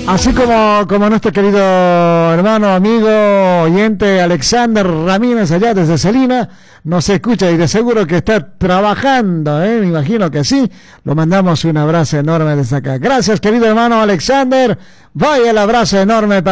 Así como nuestro querido hermano, amigo, oyente Alexander Ramírez allá desde Celina, nos escucha y de seguro que está trabajando, me imagino que sí. Lo mandamos un abrazo enorme desde acá. Gracias, querido hermano Alexander. Vaya el abrazo enorme para